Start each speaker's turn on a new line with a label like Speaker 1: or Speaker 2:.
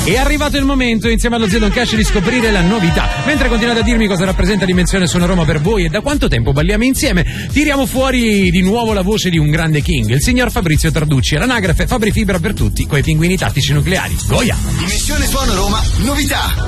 Speaker 1: È arrivato il momento, insieme allo zio Don Cash, di scoprire la novità. Mentre continuate a dirmi cosa rappresenta Dimensione Suono Roma per voi e da quanto tempo balliamo insieme, tiriamo fuori di nuovo la voce di un grande king, il signor Fabrizio Tarducci, l'anagrafe Fabri Fibra per tutti, coi pinguini tattici nucleari. Goia!
Speaker 2: Dimensione Suono Roma, novità!